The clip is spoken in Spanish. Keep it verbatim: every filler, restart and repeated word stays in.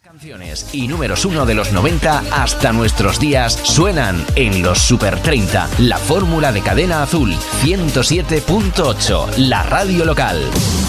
Canciones y números uno de los noventa hasta nuestros días suenan en los Super treinta, la fórmula de Cadena Azul, ciento siete punto ocho, la radio local.